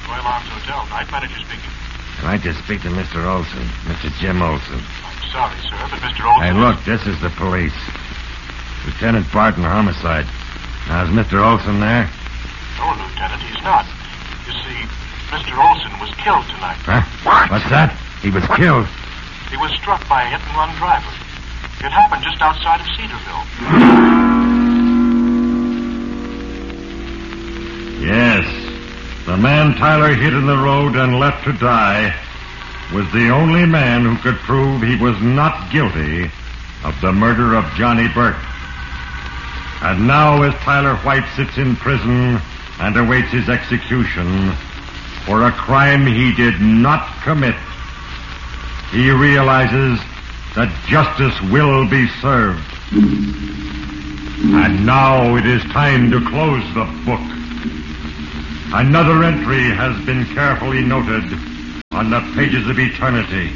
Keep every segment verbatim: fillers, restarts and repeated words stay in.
Royal Arms Hotel. Night manager speaking. I'd like to speak to Mister Olson, Mister Jim Olson. I'm sorry, sir, but Mister Olson... Hey, look, this is the police. Lieutenant Barton, homicide. Now, is Mister Olson there? No, Lieutenant, he's not. You see, Mister Olson was killed tonight. Huh? What? What's that? He was killed? He was struck by a hit-and-run driver. It happened just outside of Cedarville. Yes. The man Tyler hit in the road and left to die was the only man who could prove he was not guilty of the murder of Johnny Burke. And now, as Tyler White sits in prison and awaits his execution for a crime he did not commit, he realizes that justice will be served. And now it is time to close the book. Another entry has been carefully noted on the pages of eternity.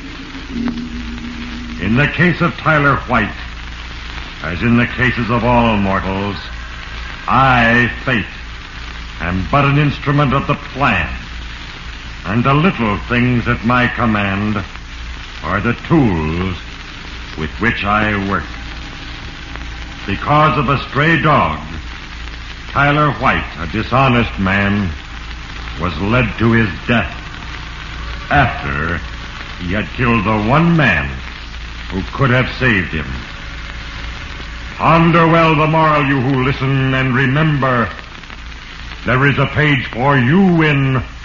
In the case of Tyler White, as in the cases of all mortals, I, Fate, am but an instrument of the plan, and the little things at my command are the tools with which I work. Because of a stray dog, Tyler White, a dishonest man, was led to his death after he had killed the one man who could have saved him. Ponder well the moral, you who listen, and remember, there is a page for you in